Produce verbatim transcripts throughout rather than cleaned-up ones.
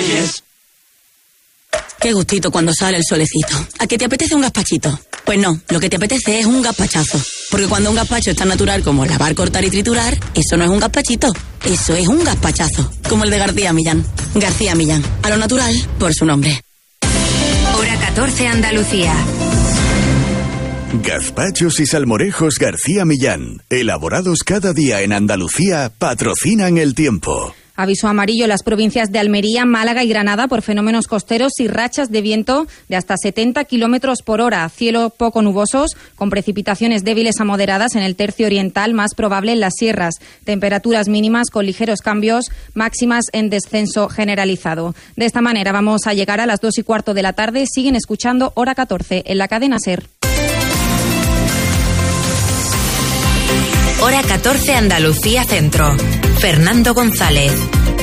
Yes. Qué gustito cuando sale el solecito. ¿A qué te apetece un gazpachito? Pues no, lo que te apetece es un gazpachazo. Porque cuando un gazpacho es tan natural como lavar, cortar y triturar, eso no es un gazpachito, eso es un gazpachazo. Como el de García Millán. García Millán, a lo natural, por su nombre. Hora catorce, Andalucía. Gazpachos y salmorejos García Millán, elaborados cada día en Andalucía, patrocinan el tiempo. Aviso amarillo en las provincias de Almería, Málaga y Granada por fenómenos costeros y rachas de viento de hasta setenta kilómetros por hora. Cielos poco nubosos, con precipitaciones débiles a moderadas en el tercio oriental, más probable en las sierras. Temperaturas mínimas con ligeros cambios, máximas en descenso generalizado. De esta manera vamos a llegar a las dos y cuarto de la tarde. Siguen escuchando Hora catorce en la cadena SER. Hora catorce, Andalucía Centro. Fernando González.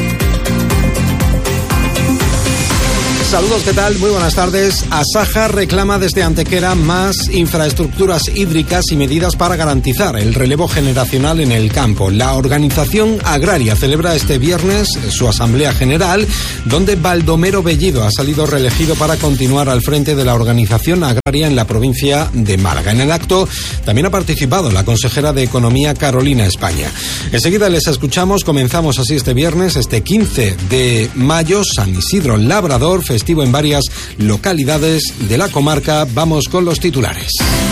Saludos, ¿qué tal? Muy buenas tardes. Asaja reclama desde Antequera más infraestructuras hídricas y medidas para garantizar el relevo generacional en el campo. La organización agraria celebra este viernes su Asamblea General, donde Baldomero Bellido ha salido reelegido para continuar al frente de la organización agraria en la provincia de Málaga. En el acto también ha participado la consejera de Economía, Carolina España. Enseguida les escuchamos. Comenzamos así este viernes, este quince de mayo, San Isidro Labrador, festivo en varias localidades de la comarca. Vamos con los titulares.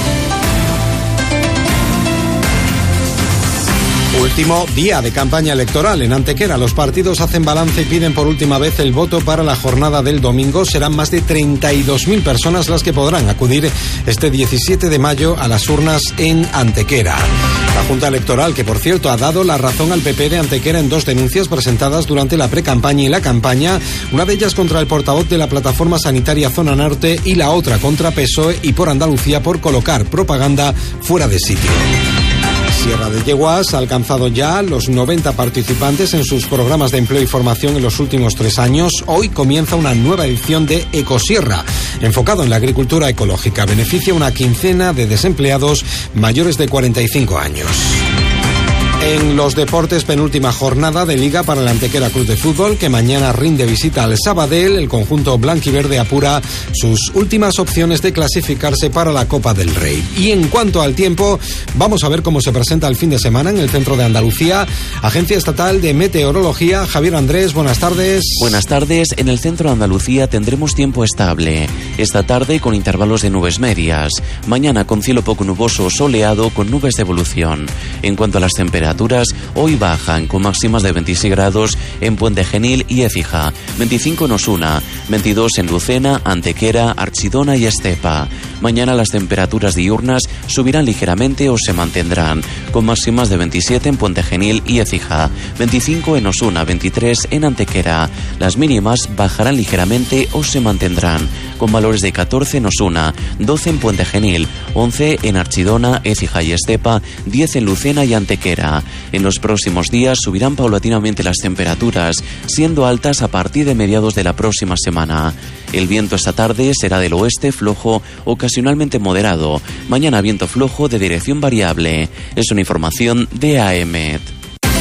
Último día de campaña electoral en Antequera. Los partidos hacen balance y piden por última vez el voto para la jornada del domingo. Serán más de treinta y dos mil personas las que podrán acudir este diecisiete de mayo a las urnas en Antequera. La Junta Electoral, que por cierto ha dado la razón al P P de Antequera en dos denuncias presentadas durante la precampaña y la campaña, una de ellas contra el portavoz de la Plataforma Sanitaria Zona Norte y la otra contra P S O E y por Andalucía por colocar propaganda fuera de sitio. Sierra de Yeguas ha alcanzado ya los noventa participantes en sus programas de empleo y formación en los últimos tres años. Hoy comienza una nueva edición de Ecosierra, enfocado en la agricultura ecológica. Beneficia a una quincena de desempleados mayores de cuarenta y cinco años. En los deportes, penúltima jornada de Liga para el Antequera Club de Fútbol, que mañana rinde visita al Sabadell. El conjunto blanquiverde apura sus últimas opciones de clasificarse para la Copa del Rey. Y en cuanto al tiempo, vamos a ver cómo se presenta el fin de semana en el centro de Andalucía. Agencia Estatal de Meteorología, Javier Andrés, buenas tardes. Buenas tardes. En el centro de Andalucía tendremos tiempo estable. Esta tarde con intervalos de nubes medias. Mañana con cielo poco nuboso, soleado, con nubes de evolución. En cuanto a las temperaturas, hoy bajan con máximas de veintiséis grados en Puente Genil y Écija, veinticinco en Osuna, veintidós en Lucena, Antequera, Archidona y Estepa. Mañana las temperaturas diurnas subirán ligeramente o se mantendrán, con máximas de veintisiete en Puente Genil y Écija, veinticinco en Osuna, veintitrés en Antequera. Las mínimas bajarán ligeramente o se mantendrán, con valores de catorce en Osuna, doce en Puente Genil, once en Archidona, Écija y Estepa, diez en Lucena y Antequera. En los próximos días subirán paulatinamente las temperaturas, siendo altas a partir de mediados de la próxima semana. El viento esta tarde será del oeste flojo, ocasionalmente moderado. Mañana viento flojo de dirección variable. Es una información de A E M E T.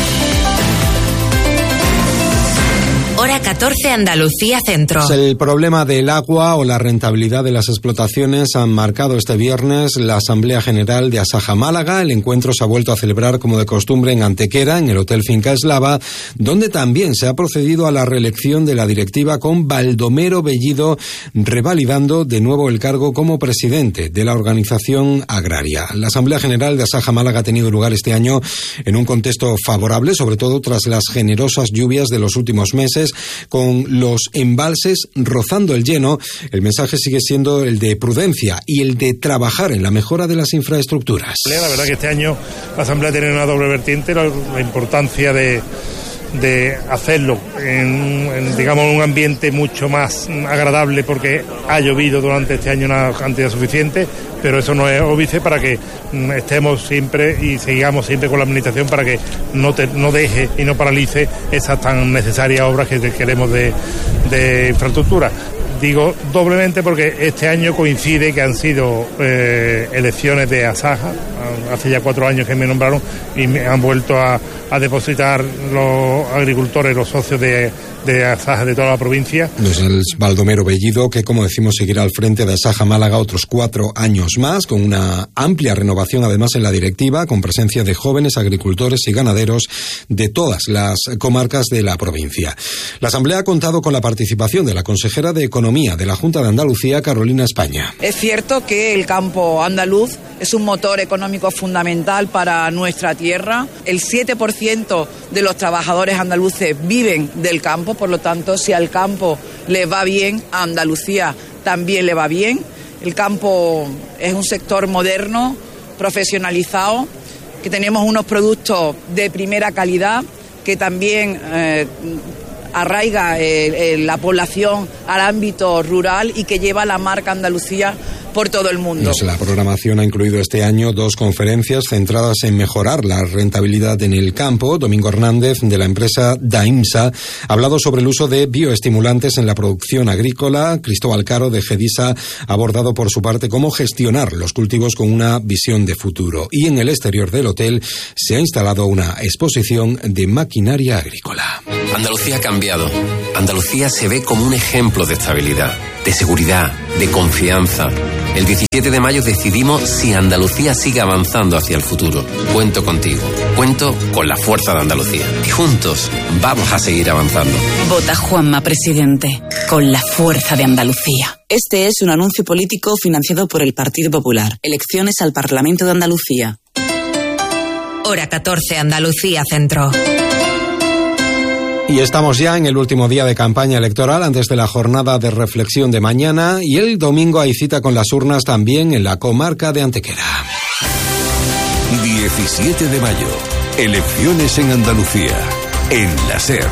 Hora catorce, Andalucía Centro. El problema del agua o la rentabilidad de las explotaciones han marcado este viernes la Asamblea General de Asaja Málaga. El encuentro se ha vuelto a celebrar como de costumbre en Antequera, en el Hotel Finca Eslava, donde también se ha procedido a la reelección de la directiva con Baldomero Bellido revalidando de nuevo el cargo como presidente de la organización agraria. La Asamblea General de Asaja Málaga ha tenido lugar este año en un contexto favorable, sobre todo tras las generosas lluvias de los últimos meses, con los embalses rozando el lleno. El mensaje sigue siendo el de prudencia y el de trabajar en la mejora de las infraestructuras. La verdad que este año la Asamblea tiene una doble vertiente, la, la importancia de, de hacerlo en, en, digamos, un ambiente mucho más agradable, porque ha llovido durante este año una cantidad suficiente, pero eso no es óbice para que estemos siempre y sigamos siempre con la administración para que no, te, no deje y no paralice esas tan necesarias obras que queremos de, de infraestructura. Digo doblemente porque este año coincide que han sido eh, elecciones de Asaja, hace ya cuatro años que me nombraron y me han vuelto a, a depositar los agricultores, los socios de, de Asaja de toda la provincia. Es el Baldomero Bellido, que como decimos seguirá al frente de Asaja Málaga otros cuatro años más, con una amplia renovación además en la directiva, con presencia de jóvenes agricultores y ganaderos de todas las comarcas de la provincia. La Asamblea ha contado con la participación de la consejera de Economía de la Junta de Andalucía, Carolina España. Es cierto que el campo andaluz es un motor económico fundamental para nuestra tierra. El siete por ciento de los trabajadores andaluces viven del campo, por lo tanto, si al campo le va bien, a Andalucía también le va bien. El campo es un sector moderno, profesionalizado, que tenemos unos productos de primera calidad, que también eh, arraiga eh, eh, la población al ámbito rural y que lleva la marca Andalucía por todo el mundo. Pues la programación ha incluido este año dos conferencias centradas en mejorar la rentabilidad en el campo. Domingo Hernández, de la empresa Daimsa, ha hablado sobre el uso de bioestimulantes en la producción agrícola. Cristóbal Caro, de Gedisa, ha abordado por su parte cómo gestionar los cultivos con una visión de futuro. Y en el exterior del hotel se ha instalado una exposición de maquinaria agrícola. Andalucía ha cambiado. Andalucía se ve como un ejemplo de estabilidad, de seguridad, de confianza. El diecisiete de mayo decidimos si Andalucía sigue avanzando hacia el futuro. Cuento contigo, cuento con la fuerza de Andalucía. Y juntos vamos a seguir avanzando. Vota Juanma Presidente, con la fuerza de Andalucía. Este es un anuncio político financiado por el Partido Popular. Elecciones al Parlamento de Andalucía. Hora catorce, Andalucía Centro. Y estamos ya en el último día de campaña electoral antes de la jornada de reflexión de mañana, y el domingo hay cita con las urnas también en la comarca de Antequera. diecisiete de mayo, elecciones en Andalucía, en la SER.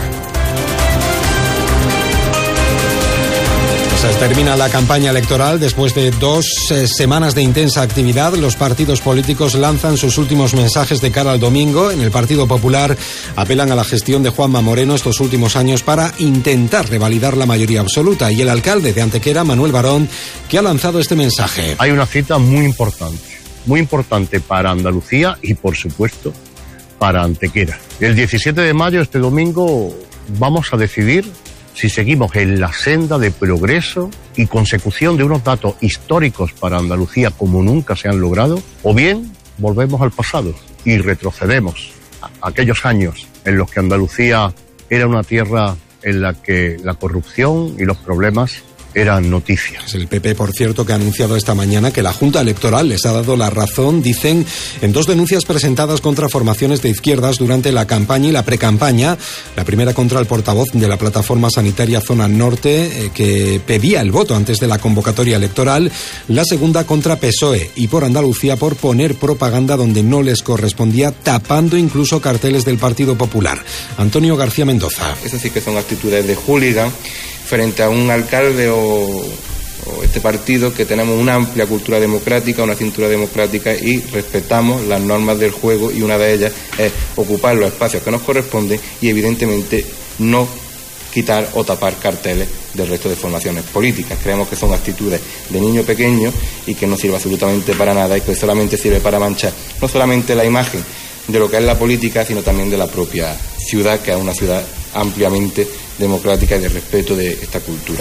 Termina la campaña electoral. Después de dos eh, semanas de intensa actividad, los partidos políticos lanzan sus últimos mensajes de cara al domingo. En el Partido Popular apelan a la gestión de Juanma Moreno estos últimos años para intentar revalidar la mayoría absoluta. Y el alcalde de Antequera, Manuel Barón, que ha lanzado este mensaje. Hay una cita muy importante, muy importante para Andalucía y, por supuesto, para Antequera. El diecisiete de mayo, este domingo, vamos a decidir si seguimos en la senda de progreso y consecución de unos datos históricos para Andalucía como nunca se han logrado, o bien volvemos al pasado y retrocedemos a aquellos años en los que Andalucía era una tierra en la que la corrupción y los problemas eran noticias. Es el P P, por cierto, que ha anunciado esta mañana que la Junta Electoral les ha dado la razón, dicen, en dos denuncias presentadas contra formaciones de izquierdas durante la campaña y la precampaña. La primera contra el portavoz de la Plataforma Sanitaria Zona Norte, eh, que pedía el voto antes de la convocatoria electoral. La segunda contra P S O E y por Andalucía por poner propaganda donde no les correspondía, tapando incluso carteles del Partido Popular. Antonio García Mendoza. Eso sí que son actitudes de hooligan frente a un alcalde o, o este partido que tenemos una amplia cultura democrática, una cintura democrática y respetamos las normas del juego, y una de ellas es ocupar los espacios que nos corresponden y evidentemente no quitar o tapar carteles del resto de formaciones políticas. Creemos que son actitudes de niño pequeño y que no sirve absolutamente para nada y que solamente sirve para manchar no solamente la imagen de lo que es la política, sino también de la propia ciudad, que es una ciudad ampliamente democrática y de respeto de esta cultura.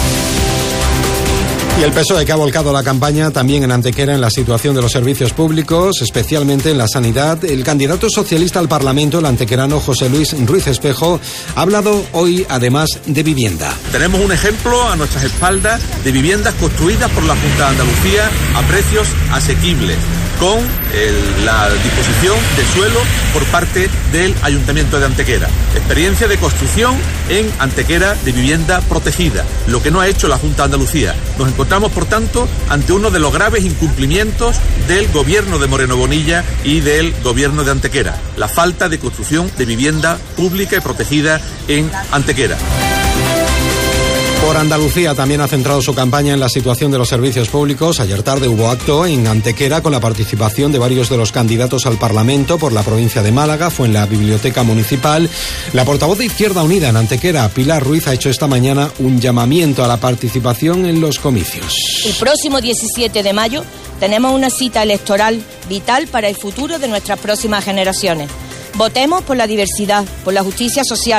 Y el P S O E, que ha volcado la campaña también en Antequera en la situación de los servicios públicos, especialmente en la sanidad. El candidato socialista al Parlamento, el antequerano José Luis Ruiz Espejo, ha hablado hoy además de vivienda. Tenemos un ejemplo a nuestras espaldas de viviendas construidas por la Junta de Andalucía a precios asequibles, con el, la disposición de suelo por parte del Ayuntamiento de Antequera. Experiencia de construcción en Antequera de vivienda protegida, lo que no ha hecho la Junta de Andalucía. Nos encontramos, por tanto, ante uno de los graves incumplimientos del gobierno de Moreno Bonilla y del gobierno de Antequera, la falta de construcción de vivienda pública y protegida en Antequera. Por Andalucía también ha centrado su campaña en la situación de los servicios públicos. Ayer tarde hubo acto en Antequera con la participación de varios de los candidatos al Parlamento por la provincia de Málaga. Fue en la Biblioteca Municipal. La portavoz de Izquierda Unida en Antequera, Pilar Ruiz, ha hecho esta mañana un llamamiento a la participación en los comicios. El próximo diecisiete de mayo tenemos una cita electoral vital para el futuro de nuestras próximas generaciones. Votemos por la diversidad, por la justicia social,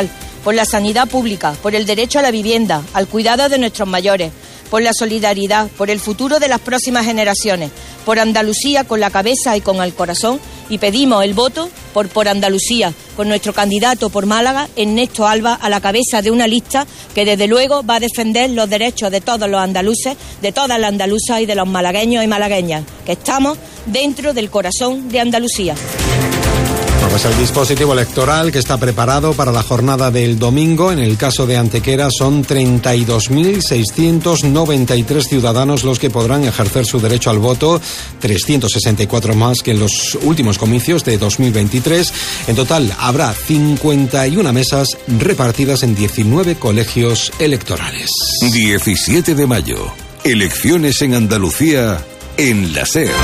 por la sanidad pública, por el derecho a la vivienda, al cuidado de nuestros mayores, por la solidaridad, por el futuro de las próximas generaciones, por Andalucía con la cabeza y con el corazón, y pedimos el voto por Por Andalucía, con nuestro candidato por Málaga, Ernesto Alba, a la cabeza de una lista que desde luego va a defender los derechos de todos los andaluces, de todas las andaluzas y de los malagueños y malagueñas, que estamos dentro del corazón de Andalucía. Pues el dispositivo electoral que está preparado para la jornada del domingo. En el caso de Antequera son treinta y dos mil seiscientos noventa y tres ciudadanos los que podrán ejercer su derecho al voto, trescientos sesenta y cuatro más que en los últimos comicios de dos mil veintitrés. En total habrá cincuenta y una mesas repartidas en diecinueve colegios electorales. diecisiete de mayo, elecciones en Andalucía, en la SER.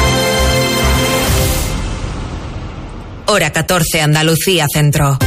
Hora catorce, Andalucía Centro.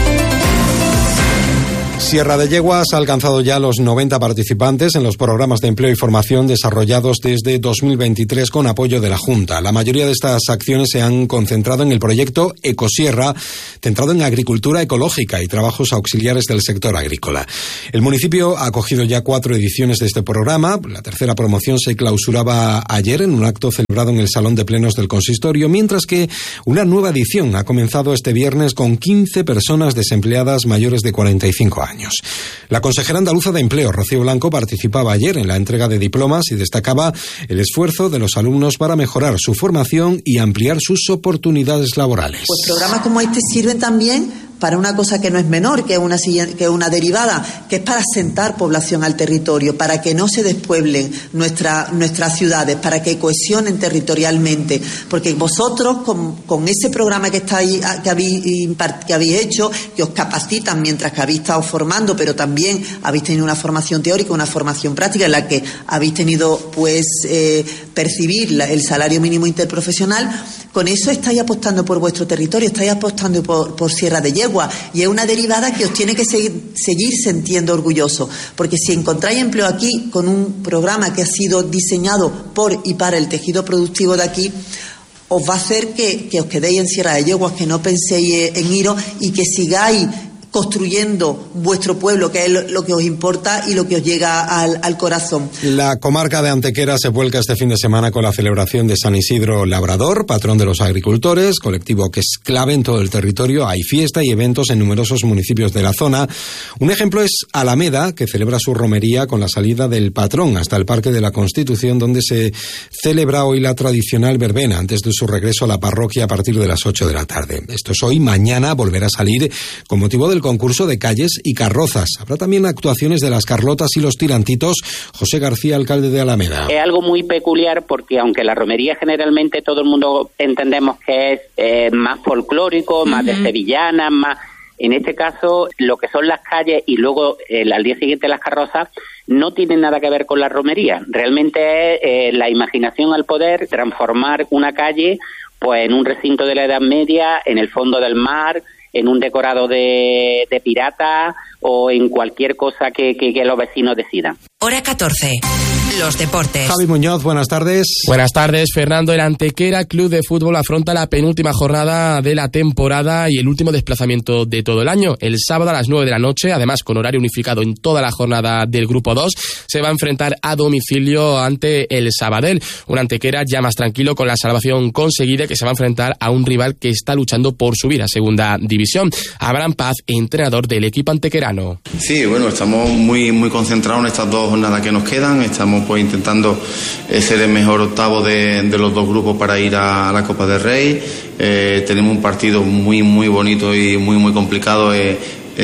Sierra de Yeguas ha alcanzado ya los noventa participantes en los programas de empleo y formación desarrollados desde dos mil veintitrés con apoyo de la Junta. La mayoría de estas acciones se han concentrado en el proyecto Ecosierra, centrado en agricultura ecológica y trabajos auxiliares del sector agrícola. El municipio ha acogido ya cuatro ediciones de este programa. La tercera promoción se clausuraba ayer en un acto celebrado en el Salón de Plenos del Consistorio, mientras que una nueva edición ha comenzado este viernes con quince personas desempleadas mayores de cuarenta y cinco años. La consejera andaluza de Empleo, Rocío Blanco, participaba ayer en la entrega de diplomas y destacaba el esfuerzo de los alumnos para mejorar su formación y ampliar sus oportunidades laborales. Pues programas como este sirven también para una cosa que no es menor, que es una, que es una derivada, que es para asentar población al territorio, para que no se despueblen nuestra, nuestras ciudades, para que cohesionen territorialmente, porque vosotros con, con ese programa que estáis, que habéis, que habéis hecho, que os capacitan mientras que habéis estado formando, pero también habéis tenido una formación teórica, una formación práctica en la que habéis tenido pues eh, percibir la, el salario mínimo interprofesional. Con eso estáis apostando por vuestro territorio, estáis apostando por, por Sierra de Yegua, y es una derivada que os tiene que seguir, seguir sintiendo orgulloso, porque si encontráis empleo aquí con un programa que ha sido diseñado por y para el tejido productivo de aquí, os va a hacer que, que os quedéis en Sierra de Yeguas, que no penséis en iros y que sigáis construyendo vuestro pueblo, que es lo que os importa y lo que os llega al, al corazón. La comarca de Antequera se vuelca este fin de semana con la celebración de San Isidro Labrador, patrón de los agricultores, colectivo que es clave en todo el territorio. Hay fiesta y eventos en numerosos municipios de la zona. Un ejemplo es Alameda, que celebra su romería con la salida del patrón hasta el Parque de la Constitución, donde se celebra hoy la tradicional verbena antes de su regreso a la parroquia a partir de las ocho de la tarde. Esto es hoy. Mañana volverá a salir con motivo del concurso de calles y carrozas. Habrá también actuaciones de las Carlotas y los Tirantitos. José García, alcalde de Alameda. Es algo muy peculiar porque aunque la romería generalmente todo el mundo entendemos que es eh, más folclórico, más uh-huh. de sevillanas, más... En este caso, lo que son las calles y luego eh, al día siguiente las carrozas no tienen nada que ver con la romería. Realmente es eh, la imaginación al poder transformar una calle pues en un recinto de la Edad Media, en el fondo del mar, en un decorado de, de pirata o en cualquier cosa que, que, que los vecinos decidan. Hora catorce. Los deportes. Javi Muñoz, buenas tardes. Buenas tardes, Fernando. El Antequera Club de Fútbol afronta la penúltima jornada de la temporada y el último desplazamiento de todo el año. El sábado a las nueve de la noche, además con horario unificado en toda la jornada del Grupo dos, se va a enfrentar a domicilio ante el Sabadell. Un Antequera ya más tranquilo con la salvación conseguida, que se va a enfrentar a un rival que está luchando por subir a Segunda División. Abraham Paz, entrenador del equipo antequerano. Sí, bueno, estamos muy, muy concentrados en estas dos jornadas que nos quedan. Estamos pues intentando eh, ser el mejor octavo de, de los dos grupos para ir a, a la Copa del Rey. Eh, tenemos un partido muy muy bonito y muy muy complicado eh,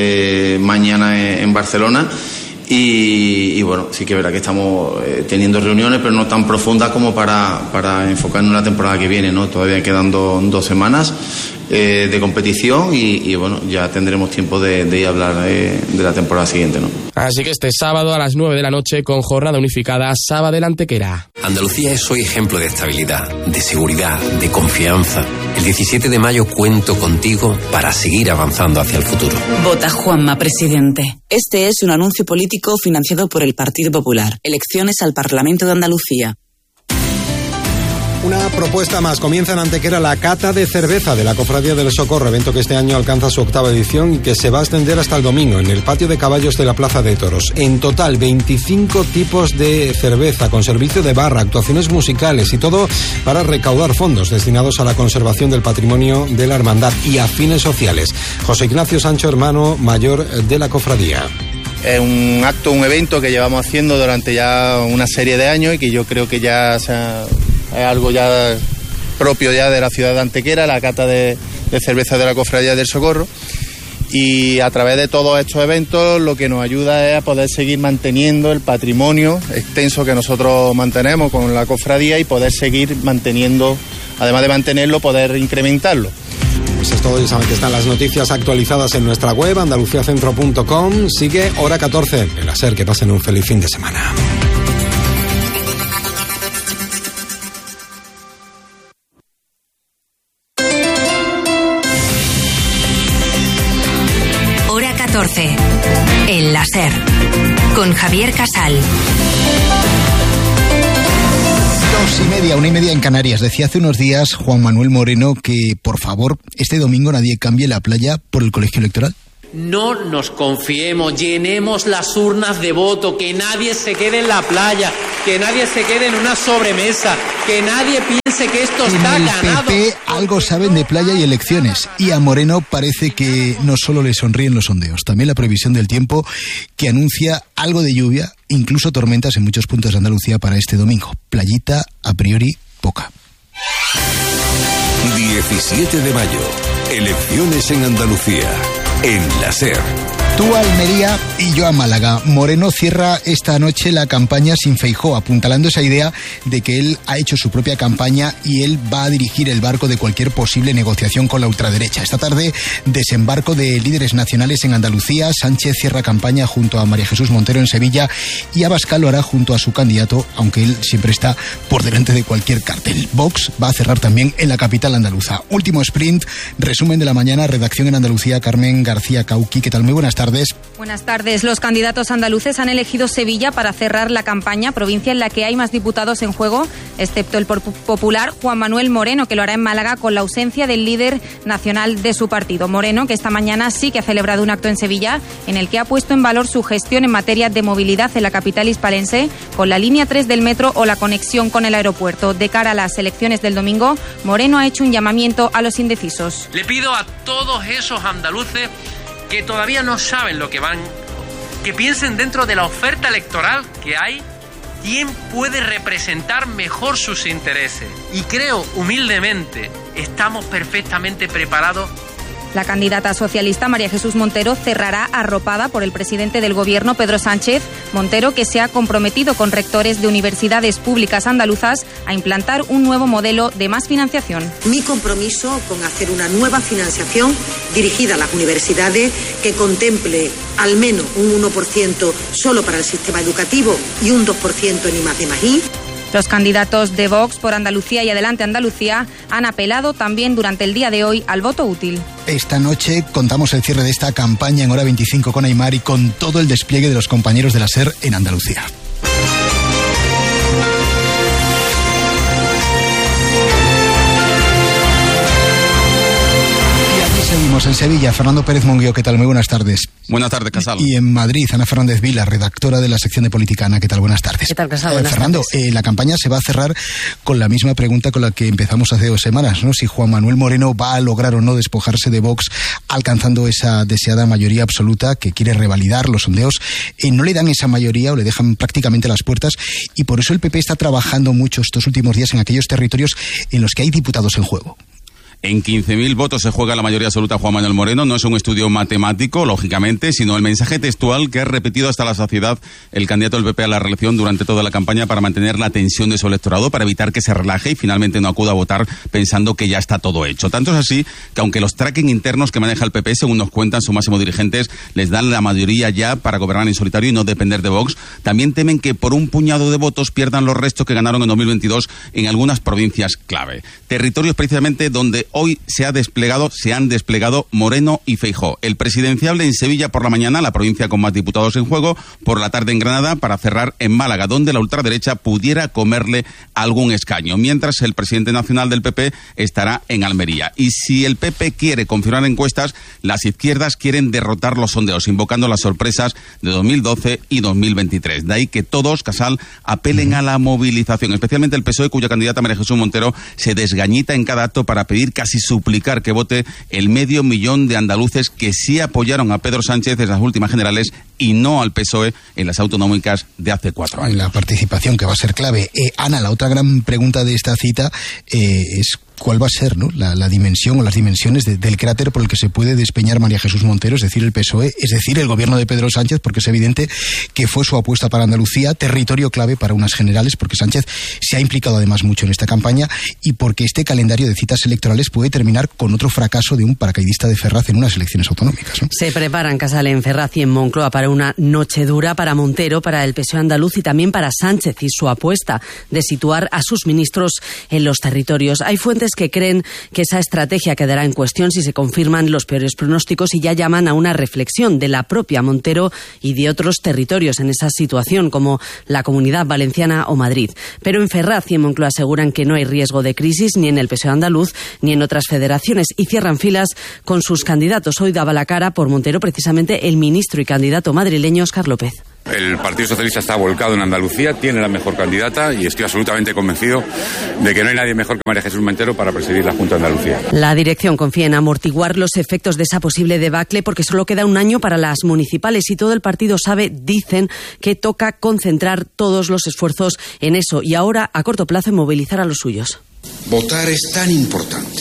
eh, mañana en, en Barcelona. Y, y bueno, sí que es verdad que estamos eh, teniendo reuniones, pero no tan profundas como para, para enfocarnos en la temporada que viene, ¿no? Todavía quedan do, dos semanas eh, de competición y, y bueno, ya tendremos tiempo de, de ir a hablar eh, de la temporada siguiente, ¿no? Así que este sábado a las nueve de la noche con jornada unificada, Sabadell Antequera. Andalucía es hoy ejemplo de estabilidad, de seguridad, de confianza. El diecisiete de mayo cuento contigo para seguir avanzando hacia el futuro. Vota Juanma, presidente. Este es un anuncio político financiado por el Partido Popular. Elecciones al Parlamento de Andalucía. Una propuesta más. Comienza en Antequera la cata de cerveza de la Cofradía del Socorro, evento que este año alcanza su octava edición y que se va a extender hasta el domingo en el patio de caballos de la Plaza de Toros. En total, veinticinco tipos de cerveza con servicio de barra, actuaciones musicales y todo para recaudar fondos destinados a la conservación del patrimonio de la hermandad y a fines sociales. José Ignacio Sancho, hermano mayor de la cofradía. Es un acto, un evento que llevamos haciendo durante ya una serie de años y que yo creo que ya o sea, es algo ya propio ya de la ciudad de Antequera, la cata de, de cerveza de la Cofradía del Socorro. Y a través de todos estos eventos lo que nos ayuda es a poder seguir manteniendo el patrimonio extenso que nosotros mantenemos con la cofradía y poder seguir manteniendo, además de mantenerlo, poder incrementarlo. Pues es todo, ya saben que están las noticias actualizadas en nuestra web, andaluciacentro punto com. Sigue hora catorce, el SER, que pasen un feliz fin de semana. Hora catorce, el SER, con Javier Casal. Dos y media, una y media en Canarias. Decía hace unos días Juan Manuel Moreno que, por favor, este domingo nadie cambie la playa por el colegio electoral. No nos confiemos, llenemos las urnas de voto, que nadie se quede en la playa, que nadie se quede en una sobremesa, que nadie piense que esto está ganado. En el P P algo saben de playa y elecciones, y a Moreno parece que no solo le sonríen los sondeos, también la previsión del tiempo que anuncia algo de lluvia, incluso tormentas en muchos puntos de Andalucía para este domingo. Playita, a priori, poca. diecisiete de mayo, elecciones en Andalucía. En la SER. Tú a Almería y yo a Málaga. Moreno cierra esta noche la campaña sin Feijóo, apuntalando esa idea de que él ha hecho su propia campaña y él va a dirigir el barco de cualquier posible negociación con la ultraderecha. Esta tarde, desembarco de líderes nacionales en Andalucía. Sánchez cierra campaña junto a María Jesús Montero en Sevilla y Abascal lo hará junto a su candidato, aunque él siempre está por delante de cualquier cartel. Vox va a cerrar también en la capital andaluza. Último sprint, resumen de la mañana, redacción en Andalucía, Carmen García Cauqui. ¿Qué tal? Muy buenas tardes. Buenas tardes. Los candidatos andaluces han elegido Sevilla para cerrar la campaña, provincia en la que hay más diputados en juego, excepto el popular Juan Manuel Moreno, que lo hará en Málaga con la ausencia del líder nacional de su partido. Moreno, que esta mañana sí que ha celebrado un acto en Sevilla en el que ha puesto en valor su gestión en materia de movilidad en la capital hispalense, con la línea tres del metro o la conexión con el aeropuerto. De cara a las elecciones del domingo, Moreno ha hecho un llamamiento a los indecisos. Le pido a todos esos andaluces que todavía no saben lo que van, que piensen dentro de la oferta electoral que hay, quién puede representar mejor sus intereses. Y creo, humildemente, estamos perfectamente preparados. La candidata socialista María Jesús Montero cerrará arropada por el presidente del Gobierno, Pedro Sánchez. Montero, que se ha comprometido con rectores de universidades públicas andaluzas a implantar un nuevo modelo de más financiación. Mi compromiso con hacer una nueva financiación dirigida a las universidades que contemple al menos un uno por ciento solo para el sistema educativo y un dos por ciento en I más D más I. Los candidatos de Vox por Andalucía y Adelante Andalucía han apelado también durante el día de hoy al voto útil. Esta noche contamos el cierre de esta campaña en Hora veinticinco con Aymar y con todo el despliegue de los compañeros de la SER en Andalucía. Seguimos en Sevilla. Fernando Pérez Monguio, ¿qué tal? Muy buenas tardes. Buenas tardes, Casal. Y en Madrid, Ana Fernández Vila, redactora de la sección de Política. Ana, ¿qué tal? Buenas tardes. ¿Qué tal, Casal? Eh, Buenas Fernando, tardes. Eh, la campaña se va a cerrar con la misma pregunta con la que empezamos hace dos semanas, ¿no? Si Juan Manuel Moreno va a lograr o no despojarse de Vox, alcanzando esa deseada mayoría absoluta que quiere revalidar. Los sondeos eh, no le dan esa mayoría o le dejan prácticamente las puertas, y por eso el P P está trabajando mucho estos últimos días en aquellos territorios en los que hay diputados en juego. En quince mil votos se juega la mayoría absoluta Juan Manuel Moreno. No es un estudio matemático, lógicamente, sino el mensaje textual que ha repetido hasta la saciedad el candidato del P P a la reelección durante toda la campaña para mantener la tensión de su electorado, para evitar que se relaje y finalmente no acuda a votar pensando que ya está todo hecho. Tanto es así que aunque los tracking internos que maneja el P P, según nos cuentan sus máximos dirigentes, les dan la mayoría ya para gobernar en solitario y no depender de Vox, también temen que por un puñado de votos pierdan los restos que ganaron en dos mil veintidós en algunas provincias clave. Territorios precisamente donde hoy se ha desplegado, se han desplegado Moreno y Feijóo. El presidenciable en Sevilla por la mañana, la provincia con más diputados en juego, por la tarde en Granada, para cerrar en Málaga, donde la ultraderecha pudiera comerle algún escaño, mientras el presidente nacional del P P estará en Almería. Y si el P P quiere confirmar encuestas, las izquierdas quieren derrotar los sondeos, invocando las sorpresas de dos mil doce y dos mil veintitrés. De ahí que todos, Casal, apelen a la movilización, especialmente el P S O E, cuya candidata María Jesús Montero se desgañita en cada acto para pedir, casi suplicar, que vote el medio millón de andaluces que sí apoyaron a Pedro Sánchez en las últimas generales y no al P S O E en las autonómicas de hace cuatro años. La participación, que va a ser clave. Eh, Ana, la otra gran pregunta de esta cita eh, es cuál va a ser, ¿no?, la, la dimensión o las dimensiones de, del cráter por el que se puede despeñar María Jesús Montero, es decir, el P S O E, es decir, el gobierno de Pedro Sánchez, porque es evidente que fue su apuesta para Andalucía, territorio clave para unas generales, porque Sánchez se ha implicado además mucho en esta campaña y porque este calendario de citas electorales puede terminar con otro fracaso de un paracaidista de Ferraz en unas elecciones autonómicas, ¿no? Se preparan, Casal, en Ferraz y en Moncloa para una noche dura para Montero, para el P S O E andaluz y también para Sánchez y su apuesta de situar a sus ministros en los territorios. Hay fuentes que creen que esa estrategia quedará en cuestión si se confirman los peores pronósticos y ya llaman a una reflexión de la propia Montero y de otros territorios en esa situación, como la Comunidad Valenciana o Madrid. Pero en Ferraz y en Moncloa aseguran que no hay riesgo de crisis ni en el P S O E andaluz ni en otras federaciones y cierran filas con sus candidatos. Hoy daba la cara por Montero precisamente el ministro y candidato madrileño Óscar López. El Partido Socialista está volcado en Andalucía, tiene la mejor candidata y estoy absolutamente convencido de que no hay nadie mejor que María Jesús Montero para presidir la Junta de Andalucía. La dirección confía en amortiguar los efectos de esa posible debacle porque solo queda un año para las municipales y todo el partido sabe, dicen, que toca concentrar todos los esfuerzos en eso y ahora, a corto plazo, en movilizar a los suyos. Votar es tan importante.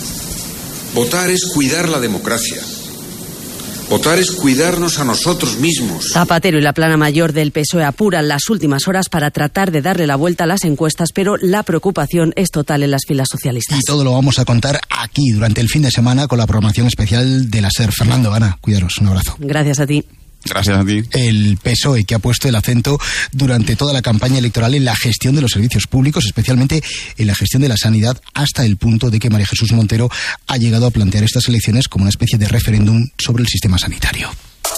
Votar es cuidar la democracia. Votar es cuidarnos a nosotros mismos. Zapatero y la plana mayor del P S O E apuran las últimas horas para tratar de darle la vuelta a las encuestas, pero la preocupación es total en las filas socialistas. Y todo lo vamos a contar aquí durante el fin de semana con la programación especial de la SER. Fernando, Ana, cuidaros, un abrazo. Gracias a ti. Gracias a ti. El P S O E, que ha puesto el acento durante toda la campaña electoral en la gestión de los servicios públicos, especialmente en la gestión de la sanidad, hasta el punto de que María Jesús Montero ha llegado a plantear estas elecciones como una especie de referéndum sobre el sistema sanitario.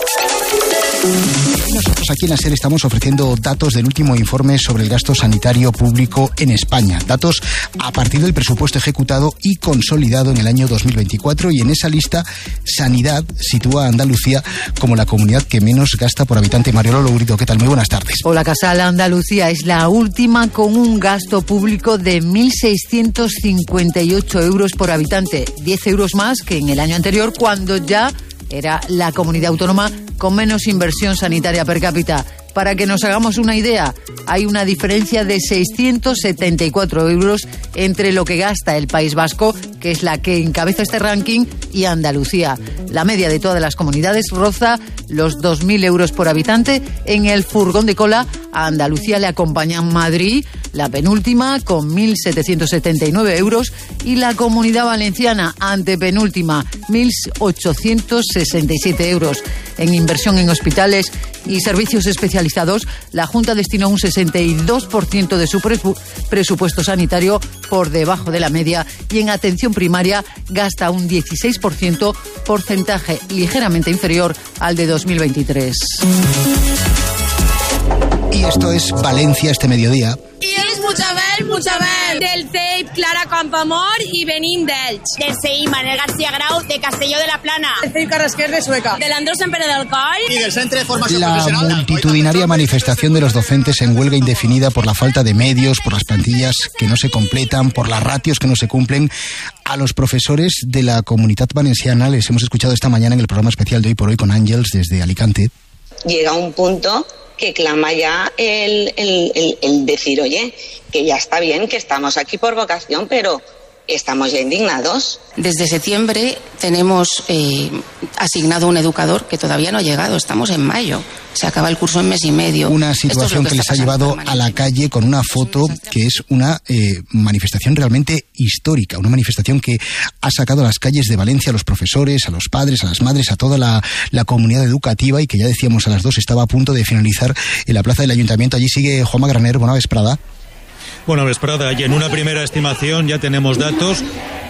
Nosotros aquí en la SER estamos ofreciendo datos del último informe sobre el gasto sanitario público en España. Datos a partir del presupuesto ejecutado y consolidado en el año dos mil veinticuatro, y en esa lista Sanidad sitúa a Andalucía como la comunidad que menos gasta por habitante. Mariolo Lourido, ¿qué tal? Muy buenas tardes. Hola, Casal. Andalucía es la última con un gasto público de mil seiscientos cincuenta y ocho euros por habitante, diez euros más que en el año anterior, cuando ya era la comunidad autónoma con menos inversión sanitaria per cápita. Para que nos hagamos una idea, hay una diferencia de seiscientos setenta y cuatro euros entre lo que gasta el País Vasco, que es la que encabeza este ranking, y Andalucía. La media de todas las comunidades roza los dos mil euros por habitante. En el furgón de cola a Andalucía le acompañan Madrid, la penúltima, con mil setecientos setenta y nueve euros, y la Comunidad Valenciana, antepenúltima, mil ochocientos sesenta y siete euros. En inversión en hospitales y servicios especializados, la Junta destinó un sesenta y dos por ciento de su presu- presupuesto sanitario, por debajo de la media, y en atención primaria gasta un dieciséis por ciento, porcentaje ligeramente inferior al de dos mil veintitrés. Y esto es Valencia este mediodía. I és Puigdemont, Puigdemont, del C E I P Clara Campoamor i Benín d'Elx. Del C I Manuel García Grau de Castelló de la Plana. Del C I P Carrasquer de Sueca. Del Andrés Empere del Coll. Y del Centre de Formació La Professional. multitudinaria manifestación de los docentes en huelga indefinida por la falta de medios, por las plantillas que no se completan, por las ratios que no se cumplen. A los profesores de la Comunitat Valenciana les hemos escuchado esta mañana en el programa especial de Hoy por Hoy con Ángels desde Alicante. Llega un punto que clama ya el, el, el, el decir, oye, que ya está bien, que estamos aquí por vocación, pero estamos ya indignados. Desde septiembre tenemos eh, asignado un educador que todavía no ha llegado, estamos en mayo, se acaba el curso en mes y medio. Una situación que, que les ha llevado a la calle con una foto que es una eh, manifestación realmente histórica, una manifestación que ha sacado a las calles de Valencia a los profesores, a los padres, a las madres, a toda la, la comunidad educativa, y que ya decíamos a las dos estaba a punto de finalizar en la plaza del Ayuntamiento. Allí sigue Juanma Graner. Buena vesprada. Buena vesprada, y en una primera estimación ya tenemos datos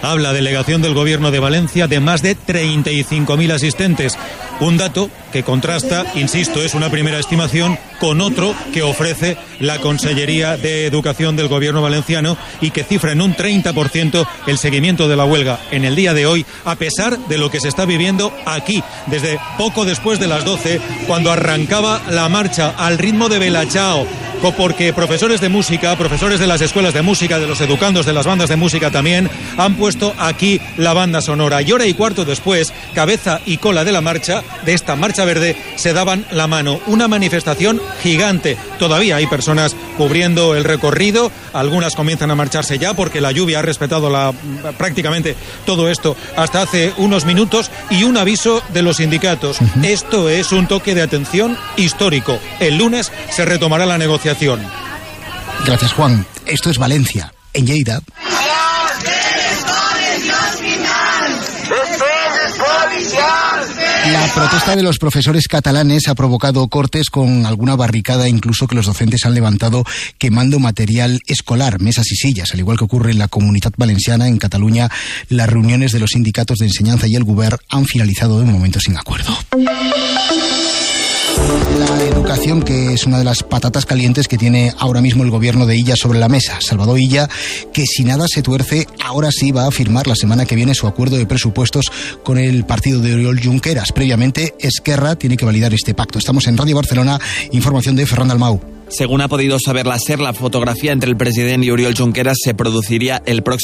Habla delegación del Gobierno de Valencia de más de treinta y cinco mil asistentes. Un dato que contrasta, insisto, es una primera estimación, con otro que ofrece la Consellería de Educación del Gobierno valenciano y que cifra en un treinta por ciento el seguimiento de la huelga en el día de hoy, a pesar de lo que se está viviendo aquí, desde poco después de las doce, cuando arrancaba la marcha al ritmo de Belachao, porque profesores de música, profesores de las escuelas de música, de los educandos de las bandas de música también, han puesto aquí la banda sonora. Y hora y cuarto después, cabeza y cola de la marcha, de esta marcha verde, se daban la mano. Una manifestación gigante. Todavía hay personas cubriendo el recorrido, algunas comienzan a marcharse ya porque la lluvia ha respetado la, prácticamente todo esto hasta hace unos minutos, y un aviso de los sindicatos. Uh-huh. Esto es un toque de atención histórico. El lunes se retomará la negociación. Gracias, Juan. Esto es Valencia. En Lleida. La protesta de los profesores catalanes ha provocado cortes con alguna barricada, incluso que los docentes han levantado quemando material escolar, mesas y sillas. Al igual que ocurre en la Comunitat Valenciana, en Cataluña, las reuniones de los sindicatos de enseñanza y el Govern han finalizado de momento sin acuerdo. La educación, que es una de las patatas calientes que tiene ahora mismo el gobierno de Illa sobre la mesa. Salvador Illa, que si nada se tuerce, ahora sí va a firmar la semana que viene su acuerdo de presupuestos con el partido de Oriol Junqueras. Previamente, Esquerra tiene que validar este pacto. Estamos en Radio Barcelona, información de Ferran Dalmau. Según ha podido saber la SER, la fotografía entre el presidente y Oriol Junqueras se produciría el próximo